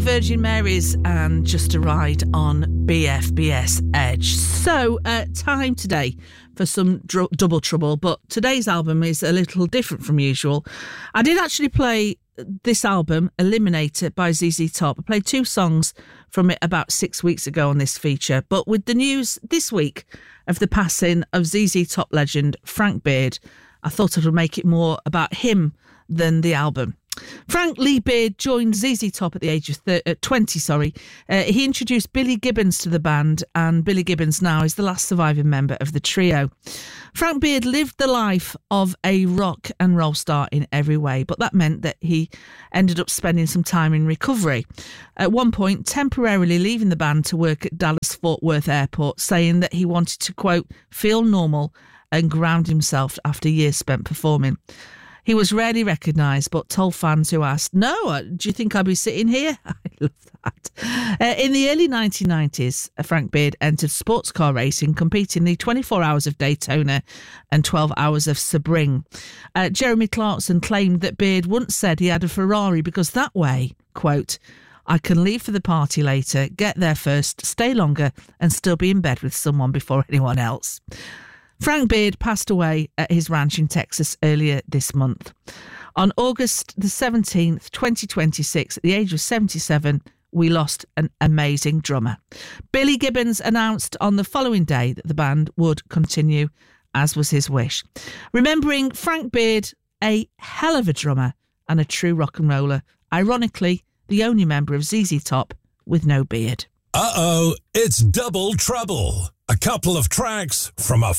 Virgin Mary's and Just a Ride on BFBS Edge. So, time today for some double trouble, but today's album is a little different from usual. I did actually play this album, Eliminator by ZZ Top. I played 2 songs from it about 6 weeks ago on this feature, but with the news this week of the passing of ZZ Top legend Frank Beard, I thought I would make it more about him than the album. Frank Lee Beard joined ZZ Top at the age of 20. He introduced Billy Gibbons to the band, and Billy Gibbons now is the last surviving member of the trio. Frank Beard lived the life of a rock and roll star in every way, but that meant that he ended up spending some time in recovery. At one point, temporarily leaving the band to work at Dallas-Fort Worth Airport, saying that he wanted to, quote, feel normal and ground himself after years spent performing. He was rarely recognised, but told fans who asked, "No, do you think I'll be sitting here?" I love that. In the early 1990s, Frank Beard entered sports car racing, competing the 24 Hours of Daytona and 12 Hours of Sebring. Jeremy Clarkson claimed that Beard once said he had a Ferrari because that way, quote, "I can leave for the party later, get there first, stay longer, and still be in bed with someone before anyone else." Frank Beard passed away at his ranch in Texas earlier this month. On August the 17th, 2026, at the age of 77, we lost an amazing drummer. Billy Gibbons announced on the following day that the band would continue, as was his wish. Remembering Frank Beard, a hell of a drummer and a true rock and roller, ironically, the only member of ZZ Top with no beard. Uh-oh, it's double trouble. A couple of tracks from a